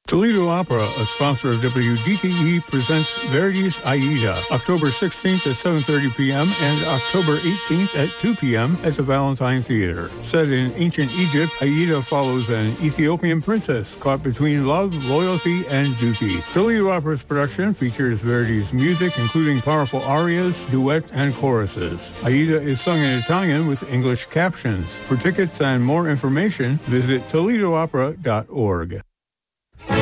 Toledo Opera, a sponsor of WDTE, presents Verdi's Aida, October 16th at 7:30 p.m. and October 18th at 2 p.m. at the Valentine Theater. Set in ancient Egypt, Aida follows an Ethiopian princess caught between love, loyalty, and duty. Toledo Opera's production features Verdi's music, including powerful arias, duets, and choruses. Aida is sung in Italian with English captions. For tickets and more information, visit ToledoOpera.org.